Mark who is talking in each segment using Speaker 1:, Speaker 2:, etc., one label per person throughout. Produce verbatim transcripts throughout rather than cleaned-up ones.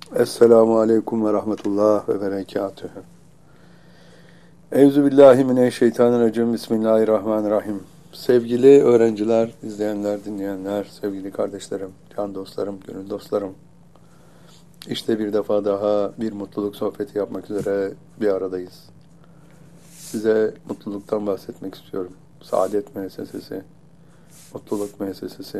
Speaker 1: Esselamu Aleyküm ve Rahmetullah ve Berekatühü. Euzubillahimineşşeytanirracim. Bismillahirrahmanirrahim. Sevgili öğrenciler, izleyenler, dinleyenler, sevgili kardeşlerim, can dostlarım, gönül dostlarım. İşte bir defa daha bir mutluluk sohbeti yapmak üzere bir aradayız. Size mutluluktan bahsetmek istiyorum. Saadet Müessesesi, Mutluluk Müessesesi.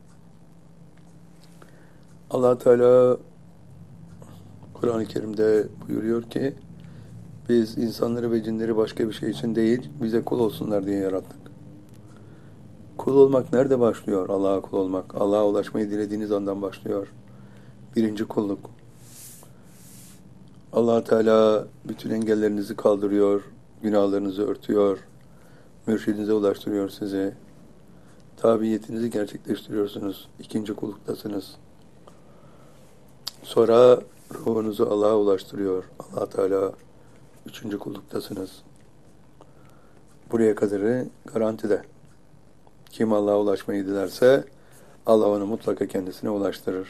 Speaker 1: Allah Teala Kur'an-ı Kerim'de buyuruyor ki, biz insanları ve cinleri başka bir şey için değil, bize kul olsunlar diye yarattık. Kul olmak nerede başlıyor? Allah'a kul olmak. Allah'a ulaşmayı dilediğiniz andan başlıyor. Birinci kulluk. Allah Teala bütün engellerinizi kaldırıyor, günahlarınızı örtüyor, mürşidinize ulaştırıyor sizi. Tabiyetinizi gerçekleştiriyorsunuz. İkinci kulluktasınız. Sonra ruhunuzu Allah'a ulaştırıyor. Allah Teala üçüncü kulluktasınız. Buraya kadarı garantide. Kim Allah'a ulaşmayı dilerse Allah onu mutlaka kendisine ulaştırır.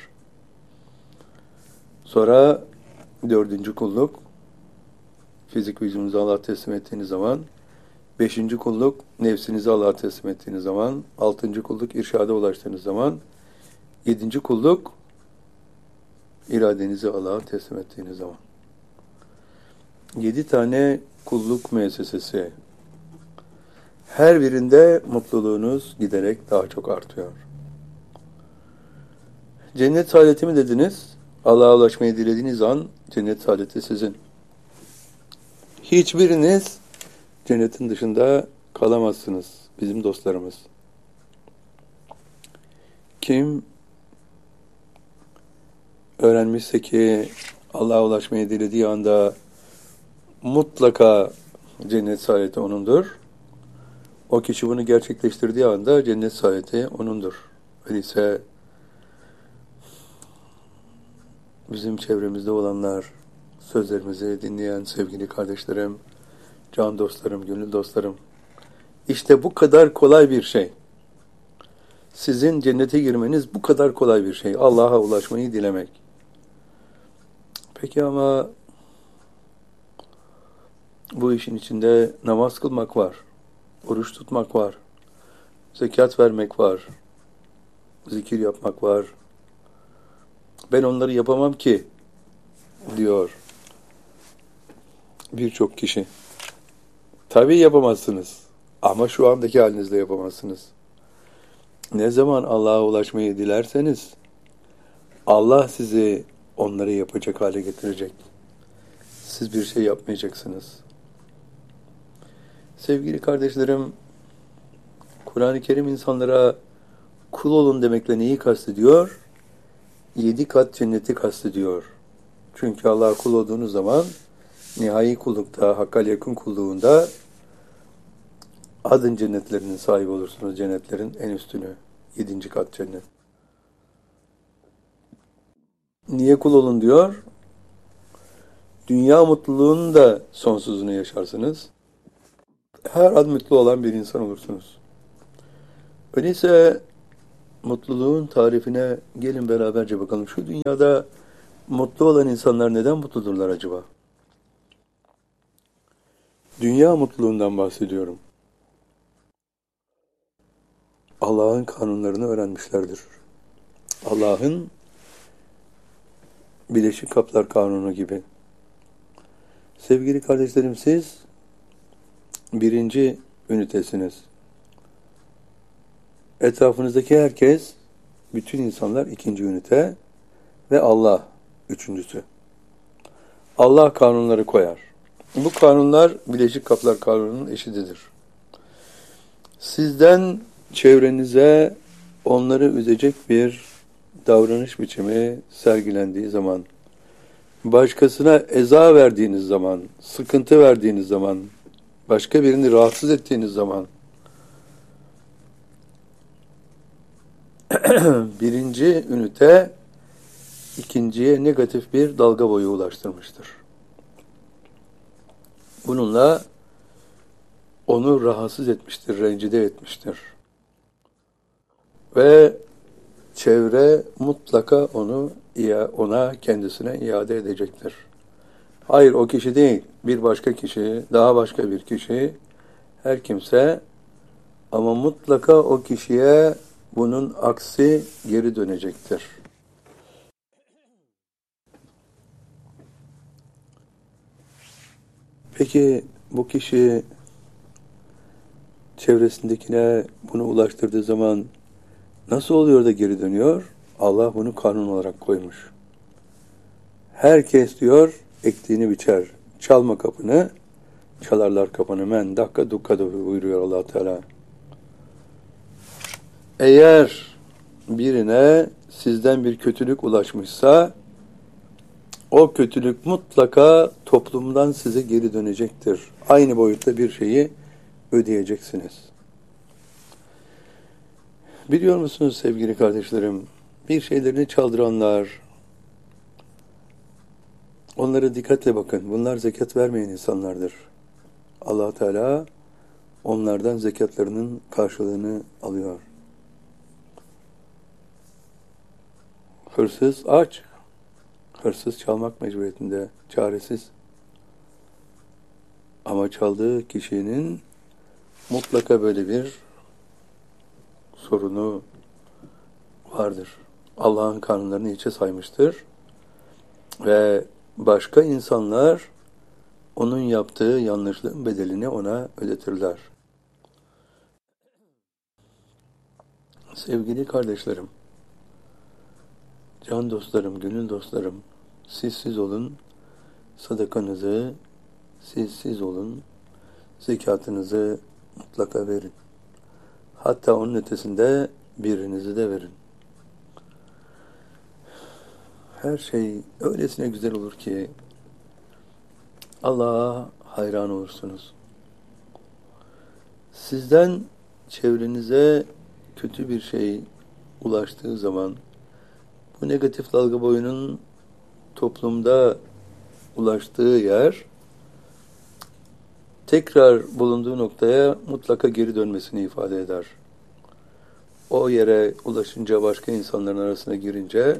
Speaker 1: Sonra dördüncü kulluk, fizik vücudunuzu Allah'a teslim ettiğiniz zaman. Beşinci kulluk, nefsinizi Allah'a teslim ettiğiniz zaman. Altıncı kulluk, irşada ulaştığınız zaman. Yedinci kulluk, iradenizi Allah'a teslim ettiğiniz zaman. Yedi tane kulluk müessesesi. Her birinde mutluluğunuz giderek daha çok artıyor. Cennet saadeti mi dediniz? Allah'a ulaşmayı dilediğiniz an cennet saadeti sizin. Hiçbiriniz cennetin dışında kalamazsınız bizim dostlarımız. Kim öğrenmişse ki Allah'a ulaşmayı dilediği anda mutlaka cennet saadeti onundur. O kişi bunu gerçekleştirdiği anda cennet saadeti onundur. Öyleyse bizim çevremizde olanlar, sözlerimizi dinleyen sevgili kardeşlerim, can dostlarım, gönül dostlarım, İşte bu kadar kolay bir şey. Sizin cennete girmeniz bu kadar kolay bir şey. Allah'a ulaşmayı dilemek. Peki ama bu işin içinde namaz kılmak var, oruç tutmak var, zekat vermek var, zikir yapmak var. Ben onları yapamam ki, diyor birçok kişi. Tabii yapamazsınız ama şu andaki halinizde yapamazsınız. Ne zaman Allah'a ulaşmayı dilerseniz, Allah sizi onları yapacak hale getirecek. Siz bir şey yapmayacaksınız. Sevgili kardeşlerim, Kur'an-ı Kerim insanlara kul olun demekle neyi kastediyor? Yedi kat cenneti kastediyor. Çünkü Allah'a kul olduğunuz zaman, nihai kullukta, hakkal yakın kulluğunda adın cennetlerinin sahibi olursunuz. Cennetlerin en üstünü. Yedinci kat cennet. Niye kul olun diyor? Dünya mutluluğunun da sonsuzunu yaşarsınız. Her an mutlu olan bir insan olursunuz. Öyleyse mutluluğun tarifine gelin beraberce bakalım. Şu dünyada mutlu olan insanlar neden mutludurlar acaba? Dünya mutluluğundan bahsediyorum. Allah'ın kanunlarını öğrenmişlerdir. Allah'ın Birleşik Kaplar Kanunu gibi. Sevgili kardeşlerim, siz birinci ünitesiniz. Etrafınızdaki herkes, bütün insanlar ikinci ünite ve Allah üçüncüsü. Allah kanunları koyar. Bu kanunlar Birleşik Kaplar Kanunu'nun eşididir. Sizden çevrenize onları üzecek bir davranış biçimi sergilendiği zaman, başkasına eza verdiğiniz zaman, sıkıntı verdiğiniz zaman, başka birini rahatsız ettiğiniz zaman, birinci ünite ikinciye negatif bir dalga boyu ulaştırmıştır. Bununla onu rahatsız etmiştir, rencide etmiştir. Ve çevre mutlaka onu ona kendisine iade edecektir. Hayır, o kişi değil, bir başka kişi, daha başka bir kişi, her kimse, ama mutlaka o kişiye bunun aksi geri dönecektir. Peki bu kişi çevresindekine bunu ulaştırdığı zaman nasıl oluyor da geri dönüyor? Allah bunu kanun olarak koymuş. Herkes diyor ektiğini biçer. Çalma kapını, çalarlar kapını. Men dakika dukka buyuruyor Allah Teala. Eğer birine sizden bir kötülük ulaşmışsa, o kötülük mutlaka toplumdan size geri dönecektir. Aynı boyutta bir şeyi ödeyeceksiniz. Biliyor musunuz sevgili kardeşlerim, bir şeylerini çaldıranlar, onlara dikkatle bakın. Bunlar zekat vermeyen insanlardır. Allah Teala onlardan zekatlarının karşılığını alıyor. Hırsız aç. Hırsız çalmak mecburiyetinde, çaresiz. Ama çaldığı kişinin mutlaka böyle bir sorunu vardır. Allah'ın kanunlarını hiçe saymıştır. Ve başka insanlar onun yaptığı yanlışlığın bedelini ona ödetirler. Sevgili kardeşlerim, can dostlarım, gönül dostlarım, siz siz olun, sadakanızı siz siz olun, zekatınızı mutlaka verin. Hatta onun ötesinde birinizi de verin. Her şey öylesine güzel olur ki Allah'a hayran olursunuz. Sizden çevrenize kötü bir şey ulaştığı zaman bu negatif dalga boyunun toplumda ulaştığı yer tekrar bulunduğu noktaya mutlaka geri dönmesini ifade eder. O yere ulaşınca, başka insanların arasına girince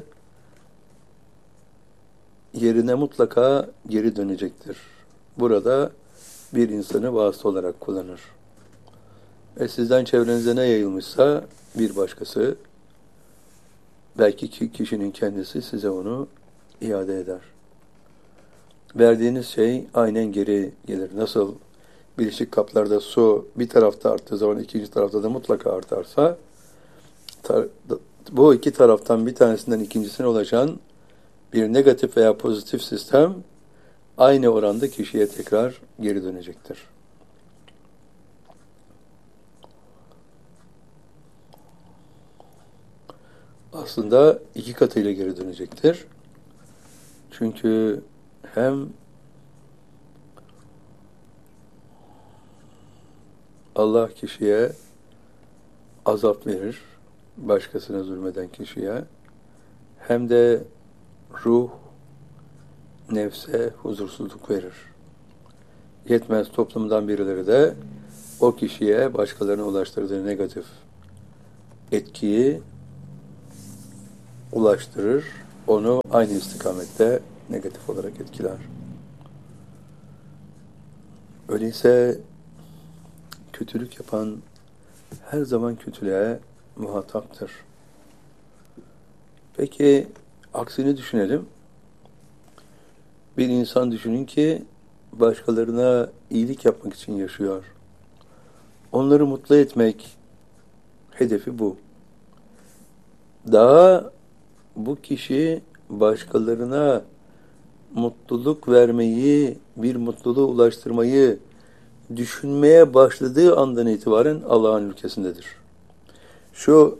Speaker 1: yerine mutlaka geri dönecektir. Burada bir insanı vasıta olarak kullanır. Ve sizden çevrenize ne yayılmışsa bir başkası, belki kişinin kendisi size onu iade eder. Verdiğiniz şey aynen geri gelir. Nasıl birleşik kaplarda su bir tarafta arttığı zaman ikinci tarafta da mutlaka artarsa, bu iki taraftan bir tanesinden ikincisine ulaşan bir negatif veya pozitif sistem aynı oranda kişiye tekrar geri dönecektir. Aslında iki katıyla geri dönecektir. Çünkü hem Allah kişiye azap verir, başkasına zulmeden kişiye, hem de ruh, nefse huzursuzluk verir. Yetmez, toplumdan birileri de o kişiye başkalarına ulaştırdığı negatif etkiyi ulaştırır, onu aynı istikamette negatif olarak etkiler. Öyleyse kötülük yapan her zaman kötülüğe muhataptır. Peki aksini düşünelim. Bir insan düşünün ki başkalarına iyilik yapmak için yaşıyor. Onları mutlu etmek hedefi bu. Daha bu kişi başkalarına mutluluk vermeyi, bir mutluluğu ulaştırmayı düşünmeye başladığı andan itibaren Allah'ın ülkesindedir. Şu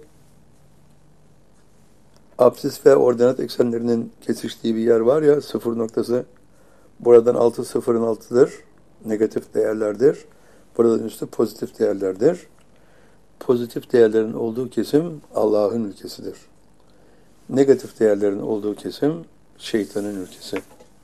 Speaker 1: absis ve ordinat eksenlerinin kesiştiği bir yer var ya, sıfır noktası. Buradan altı sıfırın altıdır. Negatif değerlerdir. Buradan üstü pozitif değerlerdir. Pozitif değerlerin olduğu kesim Allah'ın ülkesidir. Negatif değerlerin olduğu kesim şeytanın ülkesi.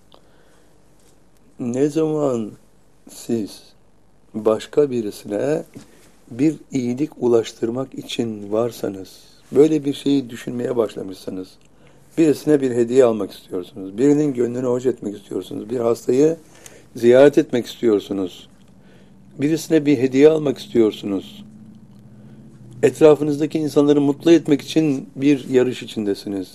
Speaker 1: Ne zaman siz başka birisine bir iyilik ulaştırmak için varsanız, böyle bir şeyi düşünmeye başlamışsınız, birisine bir hediye almak istiyorsunuz, birinin gönlünü hoş etmek istiyorsunuz, bir hastayı ziyaret etmek istiyorsunuz, birisine bir hediye almak istiyorsunuz, etrafınızdaki insanları mutlu etmek için bir yarış içindesiniz.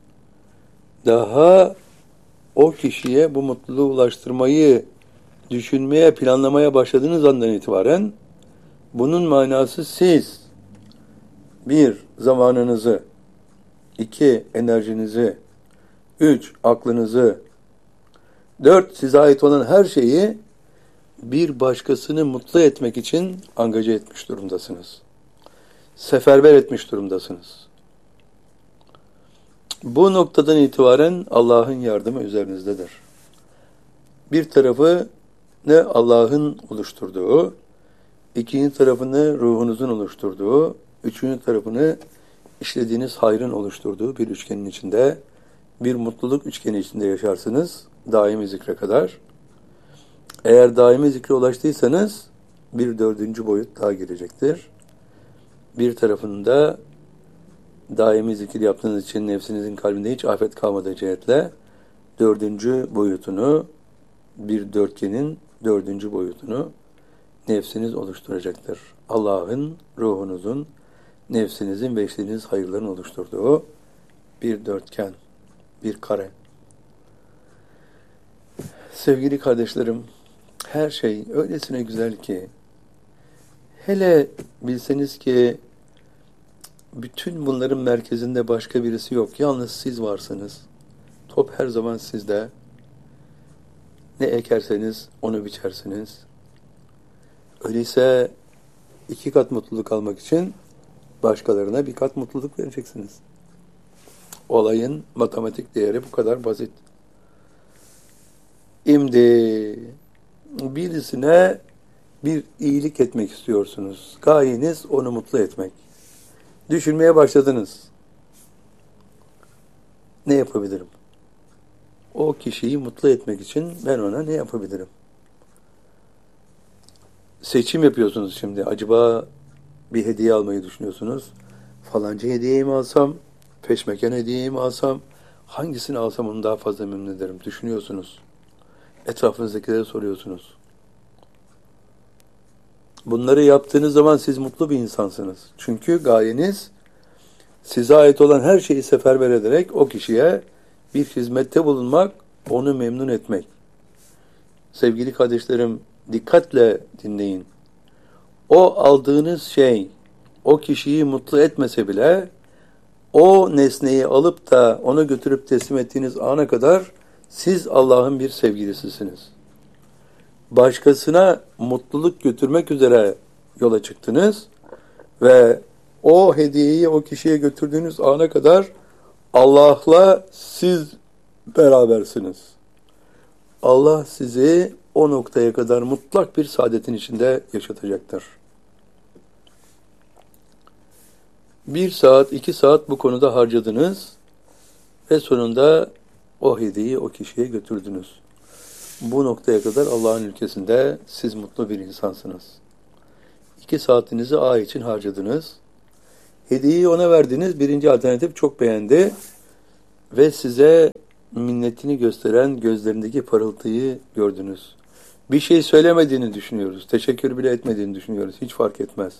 Speaker 1: Daha o kişiye bu mutluluğu ulaştırmayı düşünmeye, planlamaya başladığınız andan itibaren bunun manası siz bir, zamanınızı, iki, enerjinizi, üç, aklınızı, dört, size ait olan her şeyi bir başkasını mutlu etmek için angaje etmiş durumdasınız. Seferber etmiş durumdasınız. Bu noktadan itibaren Allah'ın yardımı üzerinizdedir. Bir tarafı ne Allah'ın oluşturduğu, ikinci tarafını ruhunuzun oluşturduğu, üçüncü tarafını işlediğiniz hayrın oluşturduğu bir üçgenin içinde, bir mutluluk üçgeni içinde yaşarsınız daimi zikre kadar. Eğer daimi zikre ulaştıysanız bir dördüncü boyut daha gelecektir. Bir tarafında daimi zikir yaptığınız için nefsinizin kalbinde hiç afet kalmadığı cihetle dördüncü boyutunu, bir dörtgenin dördüncü boyutunu nefsiniz oluşturacaktır. Allah'ın, ruhunuzun, nefsinizin ve işlediğiniz hayırların oluşturduğu bir dörtgen, bir kare. Sevgili kardeşlerim, her şey öylesine güzel ki, hele bilseniz ki bütün bunların merkezinde başka birisi yok. Yalnız siz varsınız. Top her zaman sizde. Ne ekerseniz onu biçersiniz. Öyleyse iki kat mutluluk almak için başkalarına bir kat mutluluk vereceksiniz. Olayın matematik değeri bu kadar basit. Şimdi birisine bir iyilik etmek istiyorsunuz. Gayeniz onu mutlu etmek. Düşünmeye başladınız. Ne yapabilirim? O kişiyi mutlu etmek için ben ona ne yapabilirim? Seçim yapıyorsunuz şimdi. Acaba bir hediye almayı düşünüyorsunuz. Falanca hediyeyi mi alsam, peşmeken hediyeyi mi alsam, hangisini alsam onu daha fazla memnun ederim düşünüyorsunuz. Etrafınızdakilere soruyorsunuz. Bunları yaptığınız zaman siz mutlu bir insansınız. Çünkü gayeniz size ait olan her şeyi seferber ederek o kişiye bir hizmette bulunmak, onu memnun etmek. Sevgili kardeşlerim, dikkatle dinleyin. O aldığınız şey, o kişiyi mutlu etmese bile, o nesneyi alıp da ona götürüp teslim ettiğiniz ana kadar siz Allah'ın bir sevgilisisiniz. Başkasına mutluluk götürmek üzere yola çıktınız ve o hediyeyi o kişiye götürdüğünüz ana kadar Allah'la siz berabersiniz. Allah sizi o noktaya kadar mutlak bir saadetin içinde yaşatacaktır. Bir saat, iki saat bu konuda harcadınız ve sonunda o hediyeyi o kişiye götürdünüz. Bu noktaya kadar Allah'ın ülkesinde siz mutlu bir insansınız. İki saatinizi A için harcadınız. Hediyeyi ona verdiniz. Birinci alternatif çok beğendi. Ve size minnetini gösteren gözlerindeki parıltıyı gördünüz. Bir şey söylemediğini düşünüyoruz. Teşekkür bile etmediğini düşünüyoruz. Hiç fark etmez.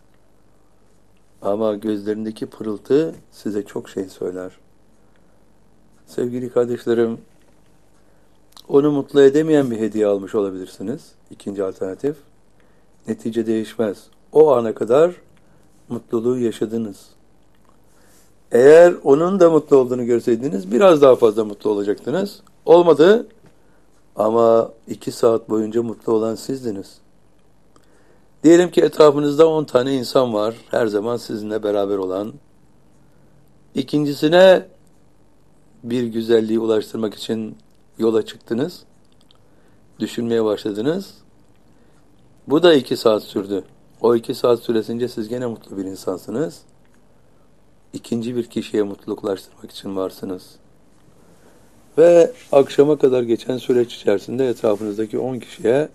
Speaker 1: Ama gözlerindeki pırıltı size çok şey söyler. Sevgili kardeşlerim, onu mutlu edemeyen bir hediye almış olabilirsiniz. İkinci alternatif. Netice değişmez. O ana kadar mutluluğu yaşadınız. Eğer onun da mutlu olduğunu görseydiniz biraz daha fazla mutlu olacaktınız. Olmadı ama iki saat boyunca mutlu olan sizdiniz. Diyelim ki etrafınızda on tane insan var. Her zaman sizinle beraber olan. İkincisine bir güzelliği ulaştırmak için yola çıktınız. Düşünmeye başladınız. Bu da iki saat sürdü. O iki saat süresince siz gene mutlu bir insansınız. İkinci bir kişiye mutluluk ulaştırmak için varsınız. Ve akşama kadar geçen süreç içerisinde etrafınızdaki on kişiye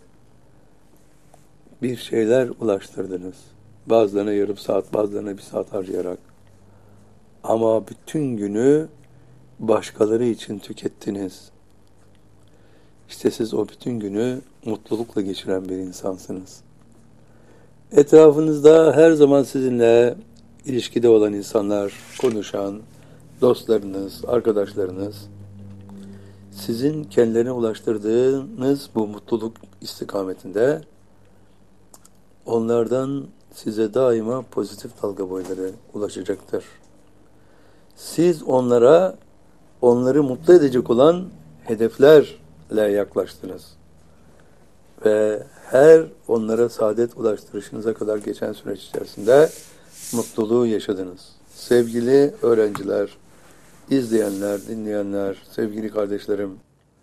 Speaker 1: bir şeyler ulaştırdınız. Bazılarına yarım saat, bazılarına bir saat harcayarak. Ama bütün günü başkaları için tükettiniz. İşte siz o bütün günü mutlulukla geçiren bir insansınız. Etrafınızda her zaman sizinle ilişkide olan insanlar, konuşan, dostlarınız, arkadaşlarınız, sizin kendilerine ulaştırdığınız bu mutluluk istikametinde onlardan size daima pozitif dalga boyları ulaşacaktır. Siz onlara, onları mutlu edecek olan hedeflerle yaklaştınız. Ve her onlara saadet ulaştırışınıza kadar geçen süreç içerisinde mutluluğu yaşadınız. Sevgili öğrenciler, izleyenler, dinleyenler, sevgili kardeşlerim,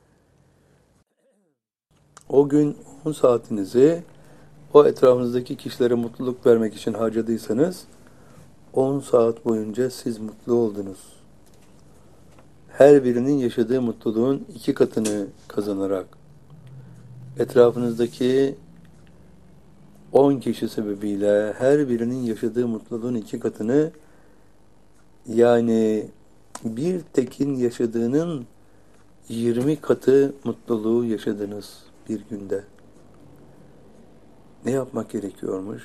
Speaker 1: o gün on saatinizi o etrafınızdaki kişilere mutluluk vermek için harcadıysanız, on saat boyunca siz mutlu oldunuz. Her birinin yaşadığı mutluluğun iki katını kazanarak, etrafınızdaki on kişi sebebiyle her birinin yaşadığı mutluluğun iki katını, yani bir tekin yaşadığının yirmi katı mutluluğu yaşadınız bir günde. Ne yapmak gerekiyormuş?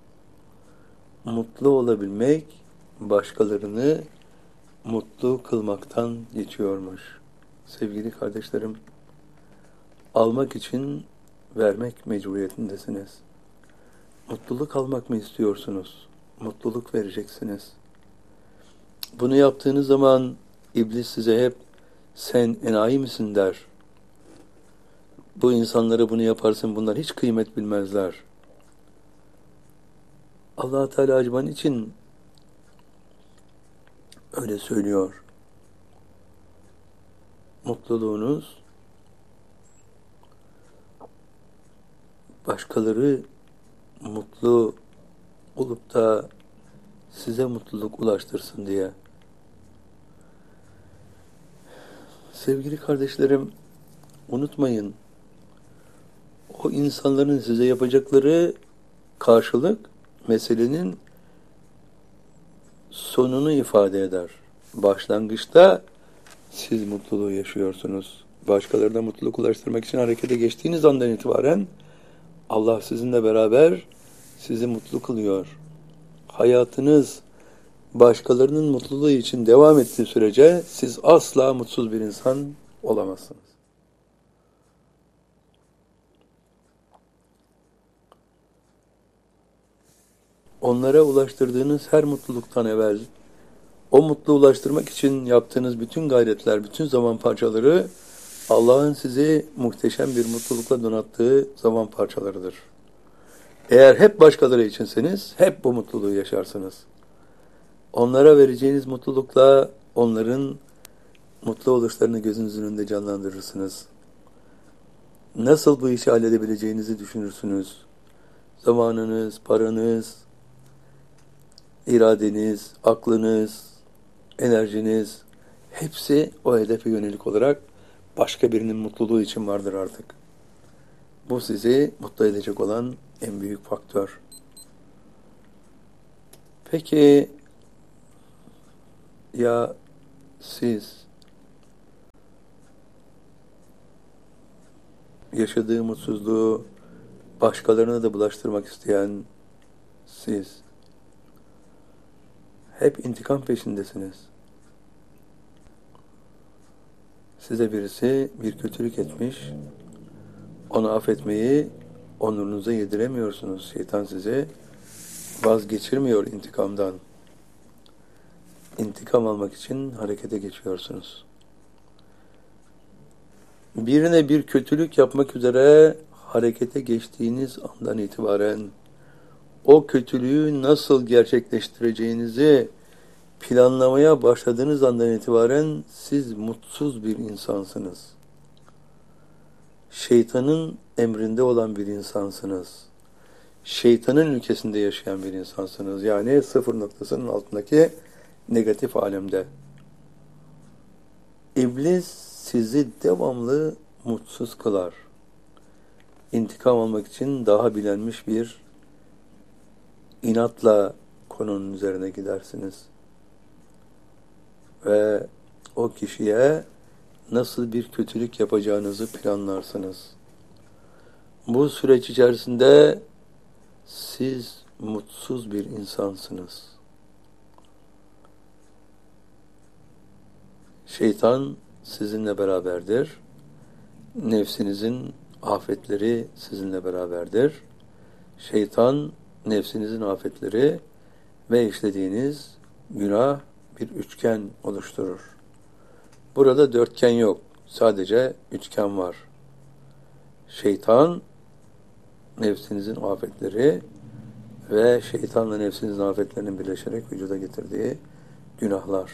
Speaker 1: Mutlu olabilmek, başkalarını mutlu kılmaktan geçiyormuş. Sevgili kardeşlerim, almak için vermek mecburiyetindesiniz. Mutluluk almak mı istiyorsunuz? Mutluluk vereceksiniz. Bunu yaptığınız zaman iblis size hep sen enayi misin der. Bu insanlara bunu yaparsın, bunlar hiç kıymet bilmezler. Allah Teala acaba için öyle söylüyor? Mutluluğunuz başkaları mutlu olup da size mutluluk ulaştırsın diye. Sevgili kardeşlerim, unutmayın, o insanların size yapacakları karşılık meselenin sonunu ifade eder. Başlangıçta siz mutluluğu yaşıyorsunuz. Başkalarına mutluluk ulaştırmak için harekete geçtiğiniz andan itibaren Allah sizinle beraber sizi mutlu kılıyor. Hayatınız başkalarının mutluluğu için devam ettiği sürece siz asla mutsuz bir insan olamazsınız. Onlara ulaştırdığınız her mutluluktan evvel o mutlu ulaştırmak için yaptığınız bütün gayretler, bütün zaman parçaları Allah'ın sizi muhteşem bir mutlulukla donattığı zaman parçalarıdır. Eğer hep başkaları içinseniz hep bu mutluluğu yaşarsınız. Onlara vereceğiniz mutlulukla onların mutlu oluşlarını gözünüzün önünde canlandırırsınız. Nasıl bu işi halledebileceğinizi düşünürsünüz. Zamanınız, paranız, iradeniz, aklınız, enerjiniz hepsi o hedefe yönelik olarak başka birinin mutluluğu için vardır artık. Bu sizi mutlu edecek olan en büyük faktör. Peki ya siz yaşadığı mutsuzluğu başkalarına da bulaştırmak isteyen siz hep intikam peşindesiniz. Size birisi bir kötülük etmiş, onu affetmeyi onurunuza yediremiyorsunuz. Şeytan sizi vazgeçirmiyor intikamdan. İntikam almak için harekete geçiyorsunuz. Birine bir kötülük yapmak üzere harekete geçtiğiniz andan itibaren o kötülüğü nasıl gerçekleştireceğinizi planlamaya başladığınız andan itibaren siz mutsuz bir insansınız. Şeytanın emrinde olan bir insansınız. Şeytanın ülkesinde yaşayan bir insansınız. Yani sıfır noktasının altındaki negatif alemde. İblis sizi devamlı mutsuz kılar. İntikam almak için daha bilenmiş bir inatla konunun üzerine gidersiniz. ve o kişiye nasıl bir kötülük yapacağınızı planlarsınız. Bu süreç içerisinde siz mutsuz bir insansınız. Şeytan sizinle beraberdir. Nefsinizin afetleri sizinle beraberdir. Şeytan, nefsinizin afetleri ve işlediğiniz günah bir üçgen oluşturur. Burada dörtgen yok, sadece üçgen var. Şeytan, nefsinizin afetleri ve şeytanla nefsinizin afetlerinin birleşerek vücuda getirdiği günahlar.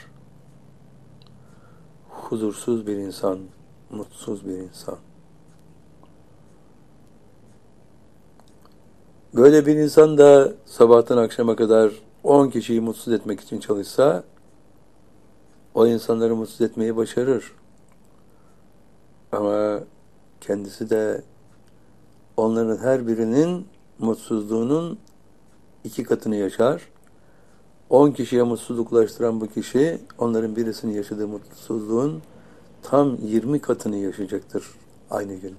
Speaker 1: Huzursuz bir insan, mutsuz bir insan. Böyle bir insan da sabahtan akşama kadar on kişiyi mutsuz etmek için çalışsa, o insanları mutsuz etmeyi başarır. Ama kendisi de onların her birinin mutsuzluğunun iki katını yaşar. On kişiye mutsuzluk ulaştıran bu kişi, onların birisinin yaşadığı mutsuzluğun tam yirmi katını yaşayacaktır aynı gün.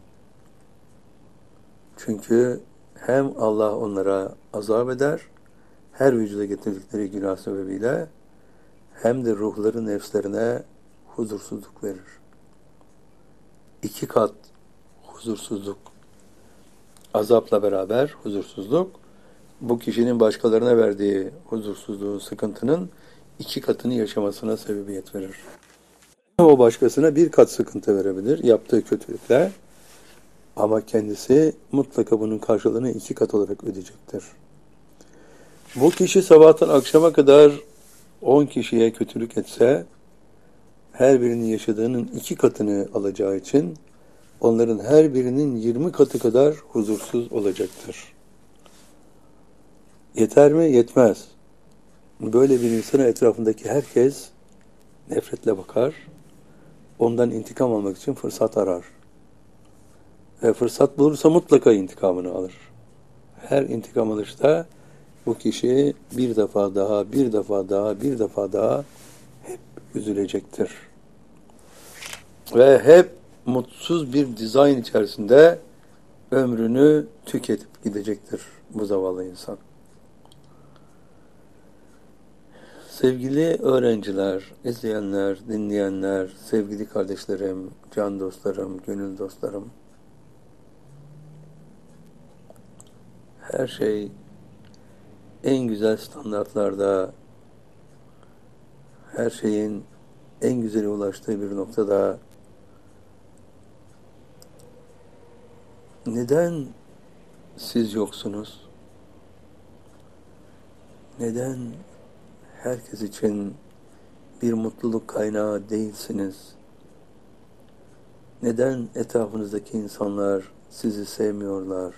Speaker 1: Çünkü hem Allah onlara azap eder, her vücuda getirdikleri günah sebebiyle, hem de ruhları nefslerine huzursuzluk verir. İki kat huzursuzluk, azapla beraber huzursuzluk, bu kişinin başkalarına verdiği huzursuzluğun, sıkıntının iki katını yaşamasına sebebiyet verir. O başkasına bir kat sıkıntı verebilir yaptığı kötülükle, ama kendisi mutlaka bunun karşılığını iki kat olarak ödeyecektir. Bu kişi sabahtan akşama kadar on kişiye kötülük etse, her birinin yaşadığının iki katını alacağı için, onların her birinin yirmi katı kadar huzursuz olacaktır. Yeter mi? Yetmez. Böyle bir insana etrafındaki herkes nefretle bakar, ondan intikam almak için fırsat arar. Ve fırsat bulursa mutlaka intikamını alır. Her intikam alışta bu kişi bir defa daha, bir defa daha, bir defa daha hep üzülecektir. Ve hep mutsuz bir dizayn içerisinde ömrünü tüketip gidecektir bu zavallı insan. Sevgili öğrenciler, izleyenler, dinleyenler, sevgili kardeşlerim, can dostlarım, gönül dostlarım, her şey en güzel standartlarda, her şeyin en güzeli ulaştığı bir noktada neden siz yoksunuz? Neden herkes için bir mutluluk kaynağı değilsiniz? Neden etrafınızdaki insanlar sizi sevmiyorlar?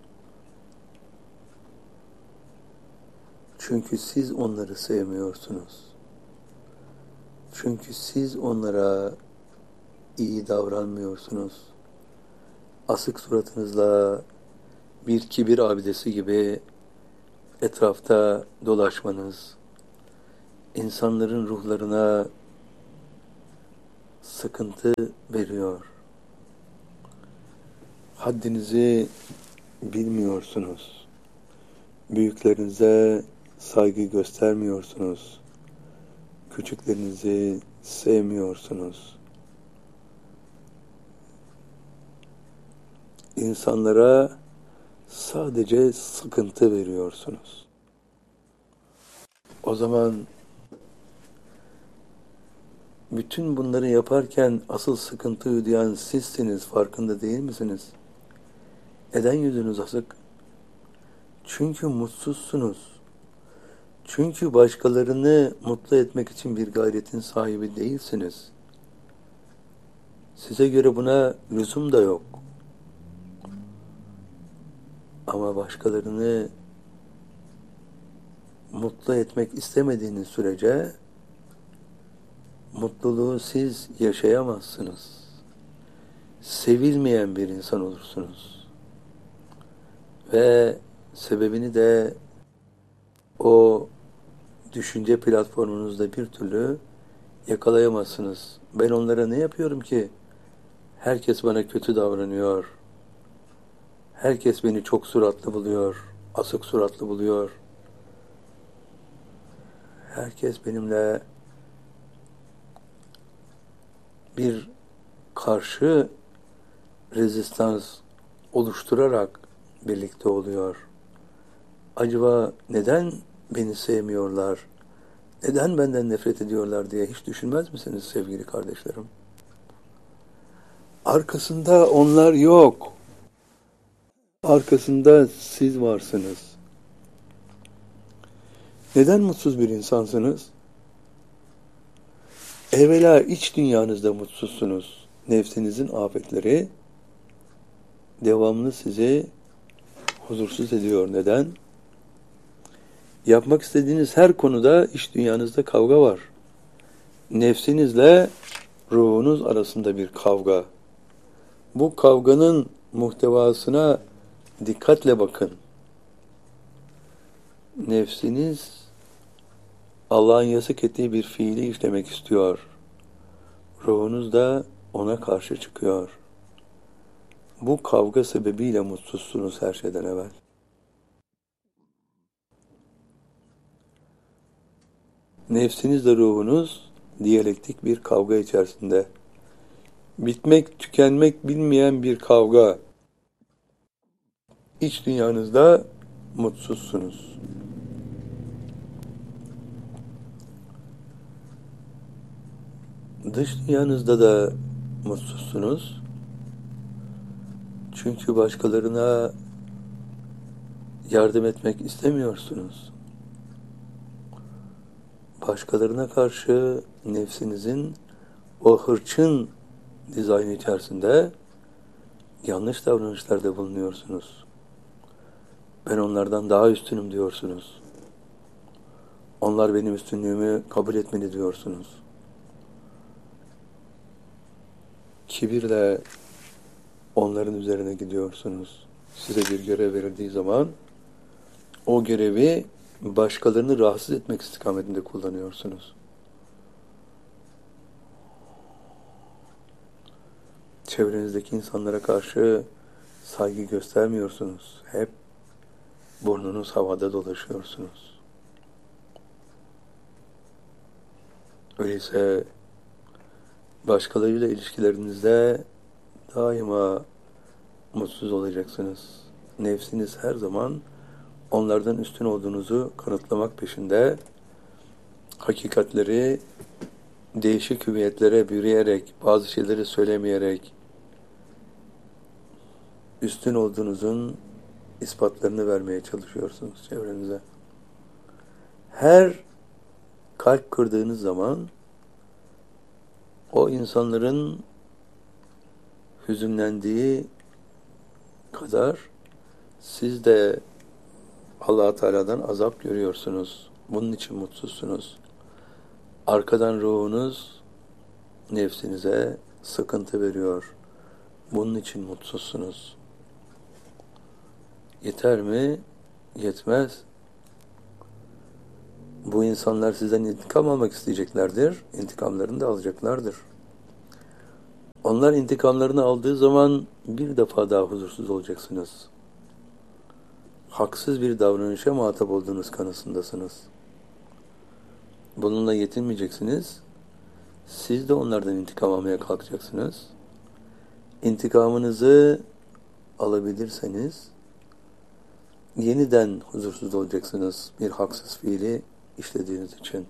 Speaker 1: Çünkü siz onları sevmiyorsunuz. Çünkü siz onlara iyi davranmıyorsunuz. Asık suratınızla bir kibir abidesi gibi etrafta dolaşmanız, insanların ruhlarına sıkıntı veriyor. Haddinizi bilmiyorsunuz. Büyüklerinize saygı göstermiyorsunuz. Küçüklerinizi sevmiyorsunuz. İnsanlara sadece sıkıntı veriyorsunuz. O zaman bütün bunları yaparken asıl sıkıntıyı duyan sizsiniz, farkında değil misiniz? Neden yüzünüz asık? Çünkü mutsuzsunuz. Çünkü başkalarını mutlu etmek için bir gayretin sahibi değilsiniz. Size göre buna lüzum da yok. Ama başkalarını mutlu etmek istemediğiniz sürece mutluluğu siz yaşayamazsınız. Sevilmeyen bir insan olursunuz. Ve sebebini de o düşünce platformunuzda bir türlü Yakalayamazsınız. Ben onlara ne yapıyorum ki? Herkes bana kötü davranıyor. Herkes beni çok suratlı buluyor. Asık suratlı buluyor. Herkes benimle bir karşı rezistans oluşturarak birlikte oluyor. Acaba neden beni sevmiyorlar? Neden benden nefret ediyorlar diye hiç düşünmez misiniz sevgili kardeşlerim? Arkasında onlar yok. Arkasında siz varsınız. Neden mutsuz bir insansınız? Evvela iç dünyanızda mutsuzsunuz. Nefsinizin afetleri devamlı sizi huzursuz ediyor. Neden? Yapmak istediğiniz her konuda iç dünyanızda kavga var. Nefsinizle ruhunuz arasında bir kavga. Bu kavganın muhtevasına dikkatle bakın. Nefsiniz Allah'ın yasak ettiği bir fiili işlemek istiyor. Ruhunuz da ona karşı çıkıyor. Bu kavga sebebiyle mutsuzsunuz her şeyden evvel. Nefsinizle ruhunuz diyalektik bir kavga içerisinde. Bitmek, tükenmek bilmeyen bir kavga. İç dünyanızda mutsuzsunuz. Dış dünyanızda da mutsuzsunuz. Çünkü başkalarına yardım etmek istemiyorsunuz. Başkalarına karşı nefsinizin o hırçın dizaynı içerisinde yanlış davranışlarda bulunuyorsunuz. Ben onlardan daha üstünüm diyorsunuz. Onlar benim üstünlüğümü kabul etmeli diyorsunuz. Kibirle onların üzerine gidiyorsunuz. Size bir görev verildiği zaman o görevi başkalarını rahatsız etmek istikametinde kullanıyorsunuz. Çevrenizdeki insanlara karşı saygı göstermiyorsunuz. Hep burnunuz havada dolaşıyorsunuz. Öyleyse başkalarıyla ilişkilerinizde daima mutsuz olacaksınız. Nefsiniz her zaman onlardan üstün olduğunuzu kanıtlamak peşinde, hakikatleri değişik hüviyetlere bürüyerek, bazı şeyleri söylemeyerek, üstün olduğunuzun ispatlarını vermeye çalışıyorsunuz çevrenize. Her kalp kırdığınız zaman o insanların hüzünlendiği kadar siz de Allah Teala'dan azap görüyorsunuz. Bunun için mutsuzsunuz. Arkadan ruhunuz nefsinize sıkıntı veriyor. Bunun için mutsuzsunuz. Yeter mi? Yetmez. Bu insanlar sizden intikam almak isteyeceklerdir. İntikamlarını da alacaklardır. Onlar intikamlarını aldığı zaman bir defa daha huzursuz olacaksınız. Haksız bir davranışa muhatap olduğunuz kanısındasınız. Bununla yetinmeyeceksiniz. Siz de onlardan intikam almaya kalkacaksınız. İntikamınızı alabilirseniz yeniden huzursuz olacaksınız bir haksız fiili işlediğiniz için.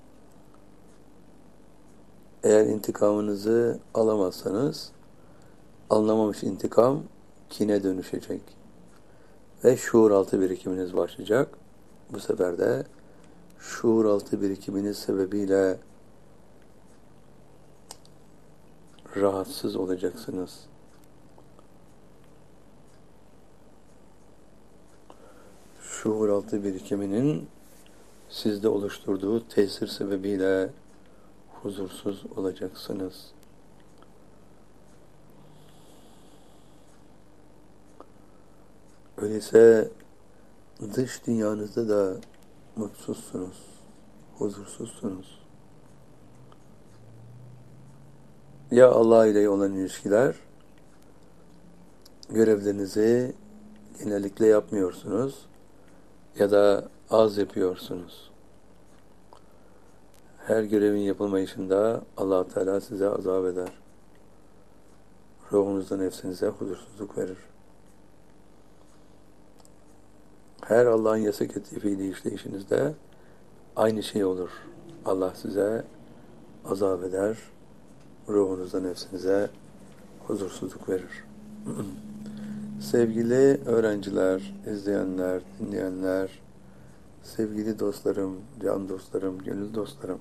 Speaker 1: Eğer intikamınızı alamazsanız alınamamış intikam kine dönüşecek ve şuur altı birikiminiz başlayacak. Bu sefer de şuur altı birikiminiz sebebiyle rahatsız olacaksınız. Şuur altı birikiminin sizde oluşturduğu tesir sebebiyle huzursuz olacaksınız. Öyleyse dış dünyanızda da mutsuzsunuz, huzursuzsunuz. Ya Allah ile olan ilişkiler, görevlerinizi genellikle yapmıyorsunuz ya da az yapıyorsunuz. Her görevin yapılmayışında Allah Teala size azap eder. Ruhunuzda, nefsinize huzursuzluk verir. Her Allah'ın yasak ettiği fiili işleyişinizde aynı şey olur. Allah size azap eder. Ruhunuzda, nefsinize huzursuzluk verir. Sevgili öğrenciler, izleyenler, dinleyenler, sevgili dostlarım, can dostlarım, gönül dostlarım.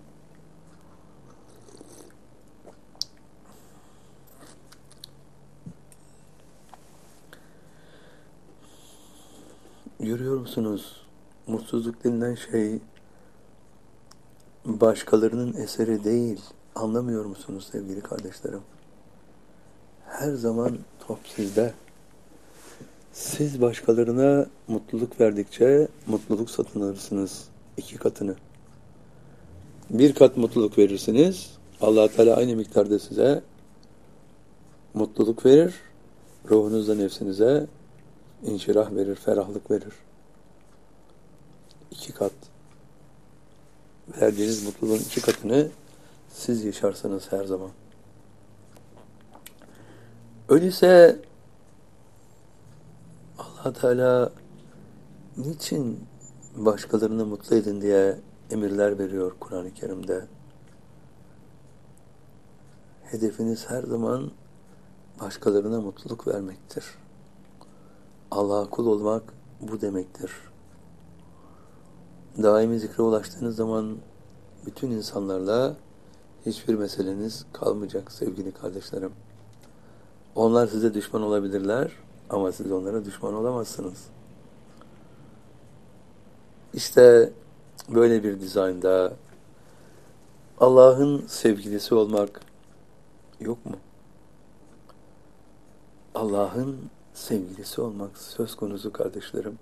Speaker 1: Görüyor musunuz? Mutsuzluk denilen şey başkalarının eseri değil. Anlamıyor musunuz sevgili kardeşlerim? Her zaman top sizde. Siz başkalarına mutluluk verdikçe mutluluk satın alırsınız iki katını. Bir kat mutluluk verirsiniz, Allah Teala aynı miktarda size mutluluk verir, ruhunuzda, nefsinize inşirah verir, ferahlık verir. İki kat. Verdiğiniz mutluluğun iki katını siz yaşarsınız her zaman. Öyleyse Allah Teala niçin başkalarını mutlu edin diye emirler veriyor Kur'an-ı Kerim'de? Hedefiniz her zaman başkalarına mutluluk vermektir. Allah'a kul olmak bu demektir. Daimi zikre ulaştığınız zaman bütün insanlarla hiçbir meseleniz kalmayacak sevgili kardeşlerim. Onlar size düşman olabilirler ama siz onlara düşman olamazsınız. İşte böyle bir dizaynda Allah'ın sevgilisi olmak yok mu? Allah'ın sevgilisi olmak söz konusu kardeşlerim.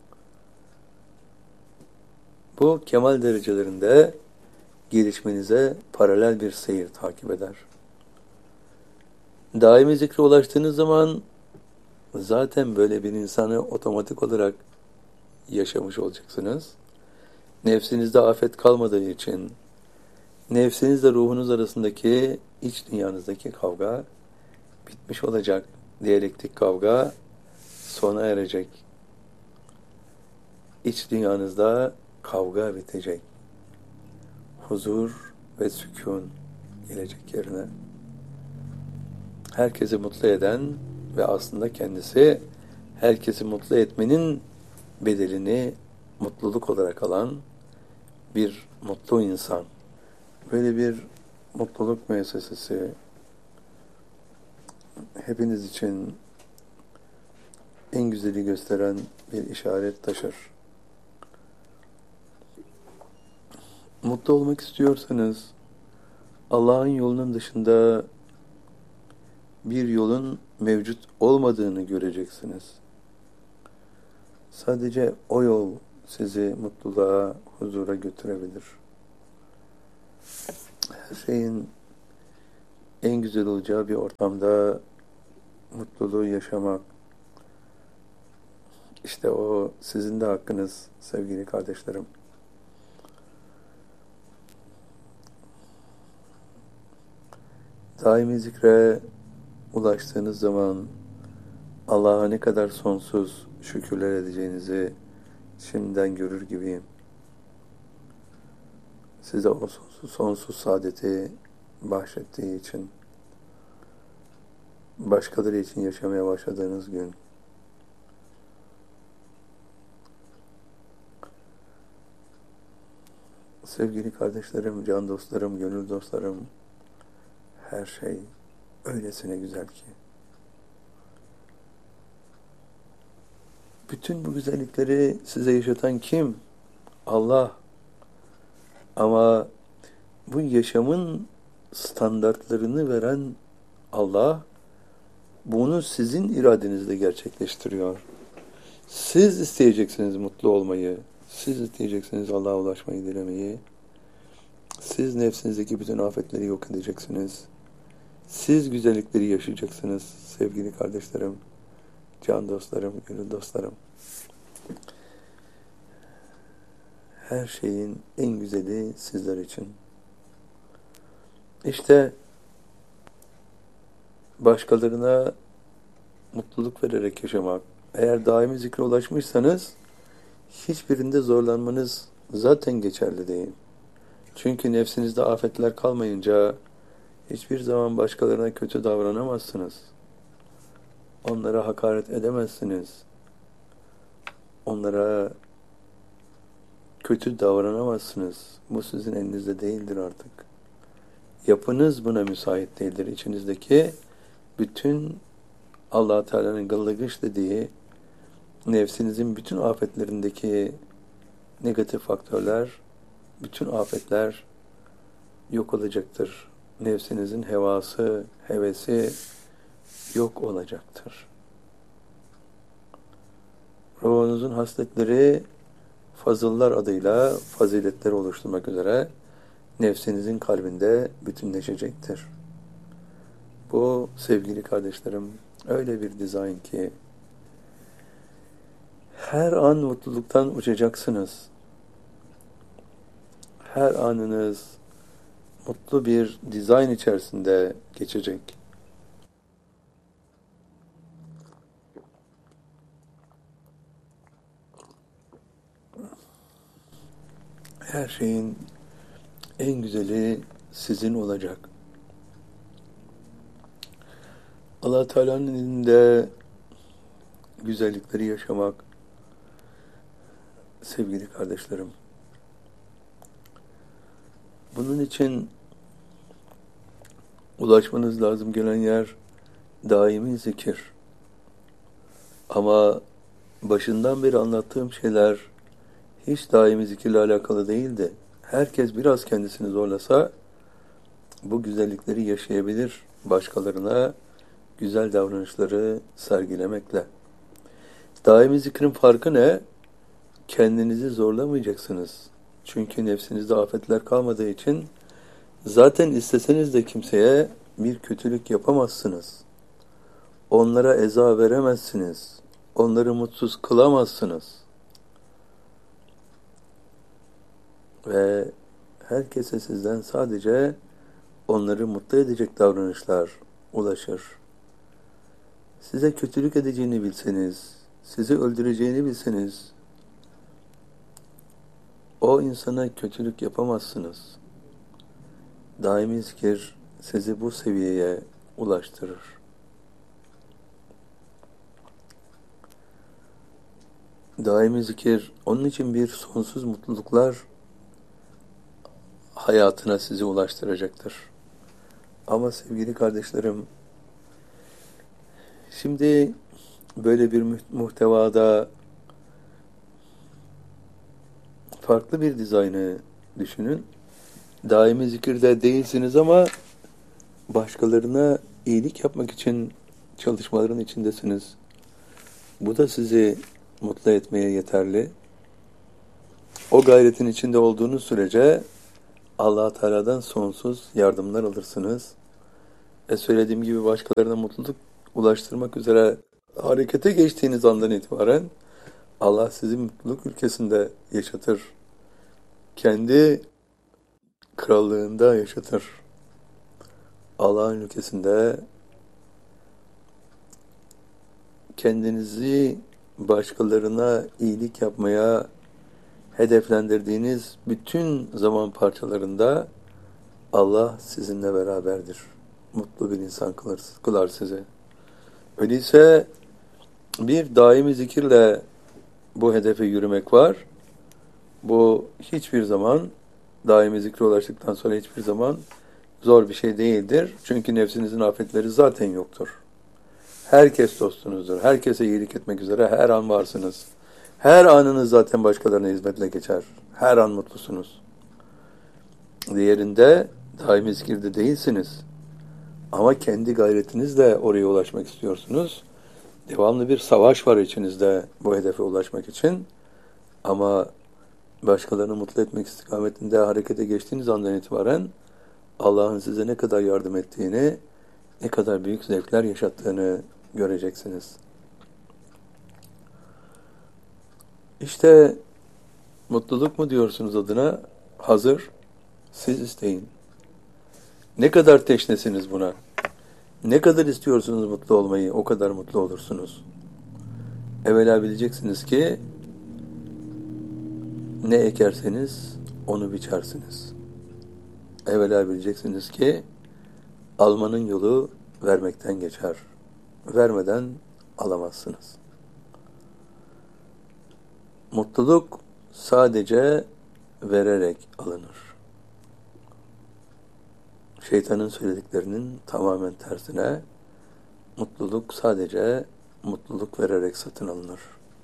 Speaker 1: Bu kemal derecelerinde gelişmenize paralel bir seyir takip eder. Daimi zikre ulaştığınız zaman zaten böyle bir insanı otomatik olarak yaşamış olacaksınız. Nefsinizde afet kalmadığı için, nefsinizle ruhunuz arasındaki iç dünyanızdaki kavga bitmiş olacak. Diyalektik kavga sona erecek. İç dünyanızda kavga bitecek. Huzur ve sükun gelecek yerine. Herkesi mutlu eden ve aslında kendisi herkesi mutlu etmenin bedelini mutluluk olarak alan bir mutlu insan. Böyle bir mutluluk müessesesi hepiniz için en güzeli gösteren bir işaret taşır. Mutlu olmak istiyorsanız Allah'ın yolunun dışında bir yolun mevcut olmadığını göreceksiniz. Sadece o yol sizi mutluluğa, huzura götürebilir. Her şeyin en güzel olacağı bir ortamda mutluluğu yaşamak, işte o sizin de hakkınız sevgili kardeşlerim. Daimi zikre ulaştığınız zaman Allah'a ne kadar sonsuz şükürler edeceğinizi şimdiden görür gibiyim. Size o sonsuz, sonsuz saadeti bahşettiği için, başkaları için yaşamaya başladığınız gün, sevgili kardeşlerim, can dostlarım, gönül dostlarım, her şey öylesine güzel ki. Bütün bu güzellikleri size yaşatan kim? Allah. Ama bu yaşamın standartlarını veren Allah, bunu sizin iradenizle gerçekleştiriyor. Siz isteyeceksiniz mutlu olmayı, siz isteyeceksiniz Allah'a ulaşmayı, dilemeyi. Siz nefsinizdeki bütün afetleri yok edeceksiniz. Siz güzellikleri yaşayacaksınız sevgili kardeşlerim, can dostlarım, gönül dostlarım. Her şeyin en güzeli sizler için. İşte başkalarına mutluluk vererek yaşamak. Eğer daimi zikre ulaşmışsanız hiçbirinde zorlanmanız zaten geçerli değil. Çünkü nefsinizde afetler kalmayınca hiçbir zaman başkalarına kötü davranamazsınız. Onlara hakaret edemezsiniz. Onlara kötü davranamazsınız. Bu sizin elinizde değildir artık. Yapınız buna müsait değildir. İçinizdeki bütün Allah-u Teala'nın gıllıgış dediği nefsinizin bütün afetlerindeki negatif faktörler, bütün afetler yok olacaktır. Nefsinizin hevası, hevesi yok olacaktır. Ruhunuzun hasletleri fazıllar adıyla faziletleri oluşturmak üzere nefsinizin kalbinde bütünleşecektir. Bu sevgili kardeşlerim öyle bir dizayn ki her an mutluluktan uçacaksınız. Her anınız mutlu bir dizayn içerisinde geçecek. Her şeyin en güzeli sizin olacak. Allah Teala'nın elinde güzellikleri yaşamak, sevgili kardeşlerim. Bunun için ulaşmanız lazım gelen yer daimi zikir. Ama başından beri anlattığım şeyler hiç daimi zikirle alakalı değildi. Herkes biraz kendisini zorlasa bu güzellikleri yaşayabilir, başkalarına güzel davranışları sergilemekle. Daimi zikrin farkı ne? Kendinizi zorlamayacaksınız. Çünkü nefsinizde afetler kalmadığı için zaten isteseniz de kimseye bir kötülük yapamazsınız. Onlara eza veremezsiniz. Onları mutsuz kılamazsınız. Ve herkese sizden sadece onları mutlu edecek davranışlar ulaşır. Size kötülük edeceğini bilseniz, sizi öldüreceğini bilseniz, o insana kötülük yapamazsınız. Daimi zikir sizi bu seviyeye ulaştırır. Daimi zikir onun için bir sonsuz mutluluklar hayatına sizi ulaştıracaktır. Ama sevgili kardeşlerim, şimdi böyle bir muhtevada farklı bir dizaynı düşünün. Daimi zikirde değilsiniz ama başkalarına iyilik yapmak için çalışmaların içindesiniz. Bu da sizi mutlu etmeye yeterli. O gayretin içinde olduğunuz sürece Allah-u Teala'dan sonsuz yardımlar alırsınız. Ve söylediğim gibi başkalarına mutluluk ulaştırmak üzere harekete geçtiğiniz andan itibaren Allah sizi mutluluk ülkesinde yaşatır. Kendi krallığında yaşatır. Allah'ın ülkesinde kendinizi başkalarına iyilik yapmaya hedeflendirdiğiniz bütün zaman parçalarında Allah sizinle beraberdir. Mutlu bir insan kılar, kılar sizi. Öyleyse bir daimi zikirle bu hedefe yürümek var. Bu hiçbir zaman daimi zikre ulaştıktan sonra hiçbir zaman zor bir şey değildir. Çünkü nefsinizin afetleri zaten yoktur. Herkes dostunuzdur. Herkese iyilik etmek üzere her an varsınız. Her anınız zaten başkalarına hizmetle geçer. Her an mutlusunuz. Diğerinde daimi zikirde değilsiniz. Ama kendi gayretinizle oraya ulaşmak istiyorsunuz. Devamlı bir savaş var içinizde bu hedefe ulaşmak için. Ama başkalarını mutlu etmek istikametinde harekete geçtiğiniz andan itibaren Allah'ın size ne kadar yardım ettiğini ne kadar büyük zevkler yaşattığını göreceksiniz. İşte mutluluk mu diyorsunuz adına? Hazır, siz isteyin. Ne kadar teşnesiniz buna? Ne kadar istiyorsunuz mutlu olmayı, o kadar mutlu olursunuz. Evvela bileceksiniz ki ne ekerseniz onu biçersiniz. Evvela bileceksiniz ki almanın yolu vermekten geçer. Vermeden alamazsınız. Mutluluk sadece vererek alınır. Şeytanın söylediklerinin tamamen tersine mutluluk sadece mutluluk vererek satın alınır.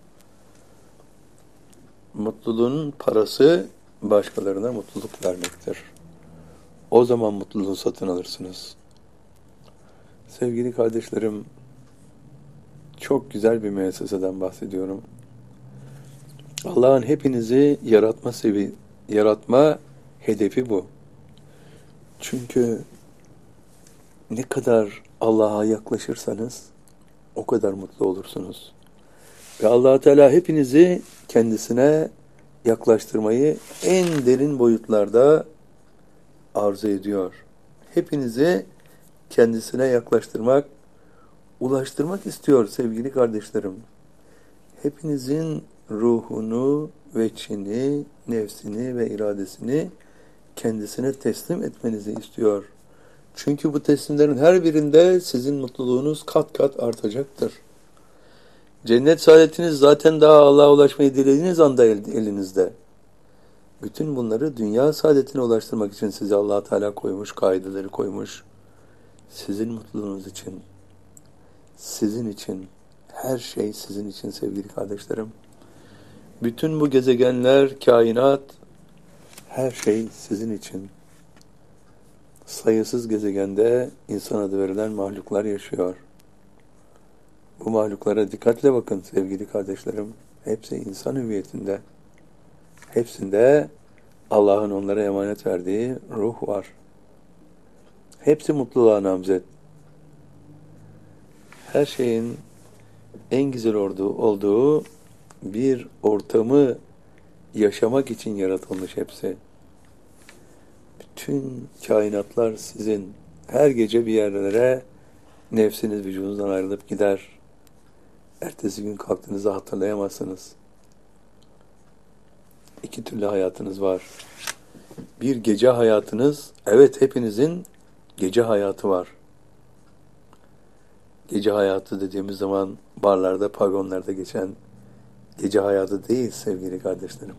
Speaker 1: Mutluluğun parası başkalarına mutluluk vermektir. O zaman mutluluğu satın alırsınız. Sevgili kardeşlerim, çok güzel bir müesseseden bahsediyorum. Allah'ın hepinizi yaratma sevi yaratma hedefi bu. Çünkü ne kadar Allah'a yaklaşırsanız o kadar mutlu olursunuz. Ve Allah Teala hepinizi kendisine yaklaştırmayı en derin boyutlarda arzu ediyor. Hepinizi kendisine yaklaştırmak, ulaştırmak istiyor sevgili kardeşlerim. Hepinizin ruhunu, veçini, nefsini ve iradesini kendisine teslim etmenizi istiyor. Çünkü bu teslimlerin her birinde sizin mutluluğunuz kat kat artacaktır. Cennet saadetiniz zaten daha Allah'a ulaşmayı dilediğiniz anda elinizde. Bütün bunları dünya saadetine ulaştırmak için size Allah Teala koymuş, kaideleri koymuş. Sizin mutluluğunuz için, sizin için, her şey sizin için sevgili kardeşlerim. Bütün bu gezegenler, kainat, her şey sizin için. Sayısız gezegende insan adı verilen mahluklar yaşıyor. Bu mahluklara dikkatle bakın sevgili kardeşlerim. Hepsi insan hüviyetinde. Hepsinde Allah'ın onlara emanet verdiği ruh var. Hepsi mutluluğa namzet. Her şeyin en güzel olduğu, olduğu bir ortamı yaşamak için yaratılmış hepsi. Bütün kainatlar sizin. Her gece bir yerlere nefsiniz vücudunuzdan ayrılıp gider. Ertesi gün kalktığınızda hatırlayamazsınız. İki türlü hayatınız var. Bir gece hayatınız, evet hepinizin gece hayatı var. Gece hayatı dediğimiz zaman barlarda, pavyonlarda geçen gece hayatı değil sevgili kardeşlerim.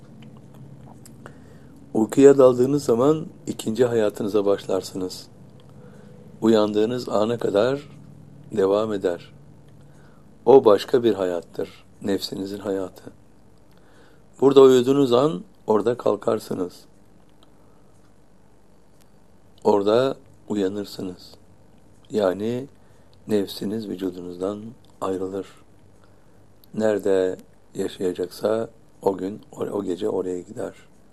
Speaker 1: Uykuya daldığınız zaman ikinci hayatınıza başlarsınız. Uyandığınız ana kadar devam eder. O başka bir hayattır. Nefsinizin hayatı. Burada uyuduğunuz an orada kalkarsınız. Orada uyanırsınız. Yani nefsiniz vücudunuzdan ayrılır. Nerede yaşayacaksa o gün, o gece oraya gider.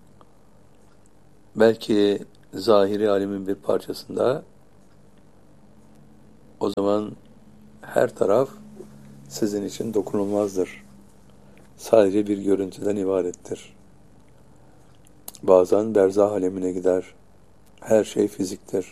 Speaker 1: Belki zahiri alemin bir parçasında, o zaman her taraf sizin için dokunulmazdır. Sadece bir görüntüden ibarettir. Bazen berzah alemine gider. Her şey fiziktir.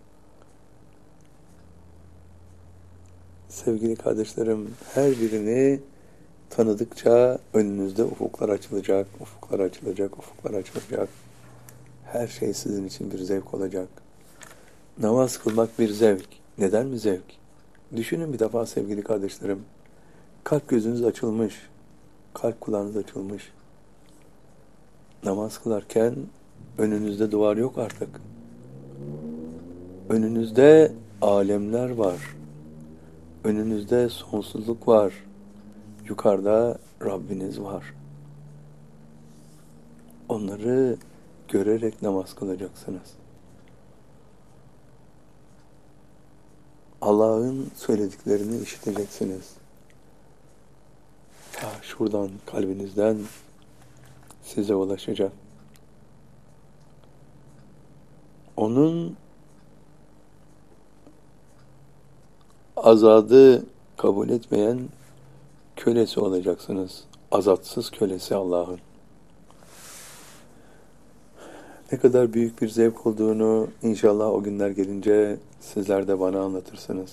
Speaker 1: Sevgili kardeşlerim, her birini tanıdıkça önünüzde ufuklar açılacak, ufuklar açılacak, ufuklar açılacak. Her şey sizin için bir zevk olacak. Namaz kılmak bir zevk. Neden mi zevk? Düşünün bir defa sevgili kardeşlerim. Kalp gözünüz açılmış. Kalp kulağınız açılmış. Namaz kılarken önünüzde duvar yok artık. Önünüzde alemler var. Önünüzde sonsuzluk var. Yukarıda Rabbiniz var. Onları görerek namaz kılacaksınız. Allah'ın söylediklerini işiteceksiniz. Ta şuradan, kalbinizden size ulaşacak. Onun azadı kabul etmeyen kölesi olacaksınız. Azatsız kölesi Allah'ın. Ne kadar büyük bir zevk olduğunu inşallah o günler gelince sizler de bana anlatırsınız.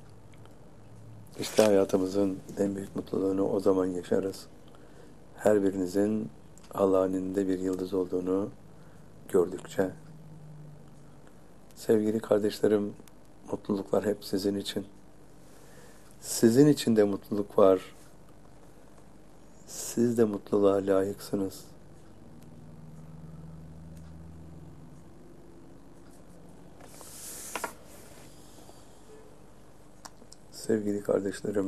Speaker 1: İşte hayatımızın en büyük mutluluğunu o zaman yaşarız. Her birinizin Allah'ın elinde bir yıldız olduğunu gördükçe. Sevgili kardeşlerim, mutluluklar hep sizin için. Sizin için de mutluluk var. Siz de mutluluğa layıksınız. Sevgili kardeşlerim,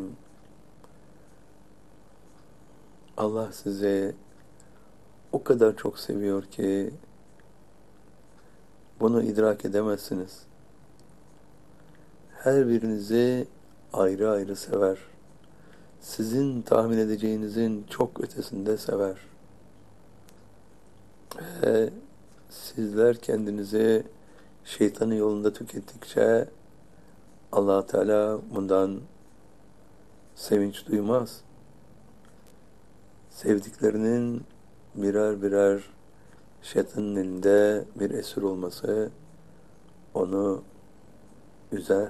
Speaker 1: Allah sizi o kadar çok seviyor ki bunu idrak edemezsiniz. Her birinizi ayrı ayrı sever. Sizin tahmin edeceğinizin çok ötesinde sever. Ve sizler kendinizi şeytanın yolunda tükettikçe Allah Teala bundan sevinç duymaz. Sevdiklerinin birer birer şeytanın elinde bir esir olması onu üzer.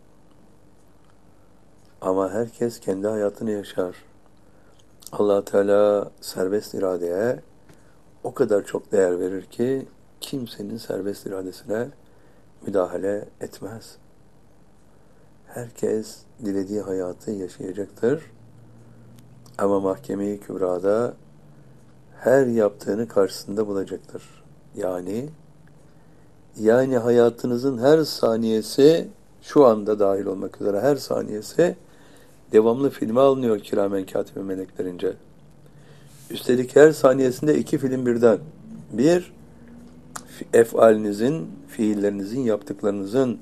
Speaker 1: Ama herkes kendi hayatını yaşar. Allah Teala serbest iradeye o kadar çok değer verir ki kimsenin serbest iradesine müdahale etmez. Herkes dilediği hayatı yaşayacaktır. Ama mahkeme-i kübrada her yaptığını karşısında bulacaktır. Yani yani hayatınızın her saniyesi, şu anda dahil olmak üzere her saniyesi devamlı filme alınıyor kiramen katibe meleklerince. Üstelik her saniyesinde iki film birden. Bir, efalinizin, fiillerinizin, yaptıklarınızın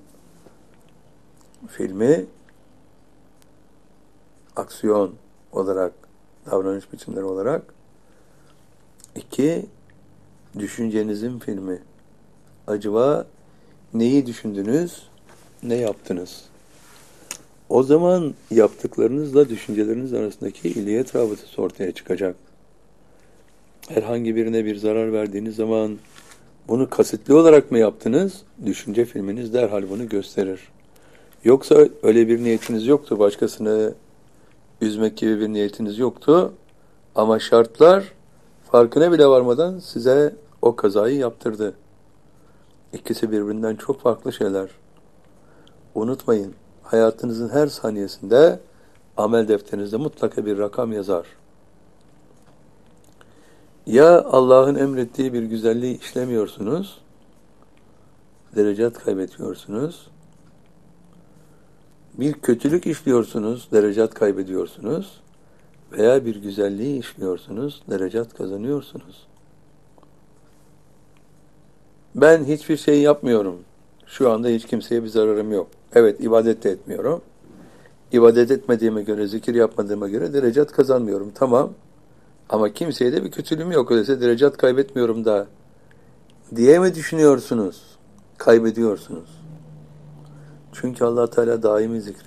Speaker 1: filmi, aksiyon olarak, davranış biçimleri olarak. İki, düşüncenizin filmi. Acaba neyi düşündünüz, ne yaptınız? O zaman yaptıklarınızla düşünceleriniz arasındaki illiyet rabıtası ortaya çıkacak. Herhangi birine bir zarar verdiğiniz zaman bunu kasıtlı olarak mı yaptınız? Düşünce filminiz derhal bunu gösterir. Yoksa öyle bir niyetiniz yoktu, başkasını üzmek gibi bir niyetiniz yoktu ama şartlar farkına bile varmadan size o kazayı yaptırdı. İkisi birbirinden çok farklı şeyler. Unutmayın, hayatınızın her saniyesinde amel defterinizde mutlaka bir rakam yazar. Ya Allah'ın emrettiği bir güzelliği işlemiyorsunuz, derecat kaybediyorsunuz. Bir kötülük işliyorsunuz, derecat kaybediyorsunuz. Veya bir güzelliği işliyorsunuz, derecat kazanıyorsunuz. Ben hiçbir şey yapmıyorum. Şu anda hiç kimseye bir zararım yok. Evet, ibadet de etmiyorum. İbadet etmediğime göre, zikir yapmadığıma göre derecat kazanmıyorum. Tamam. Ama kimseye de bir kötülüğüm yok. Öyleyse derecat kaybetmiyorum da diye mi düşünüyorsunuz? Kaybediyorsunuz. Çünkü Allah Teala daimi zikri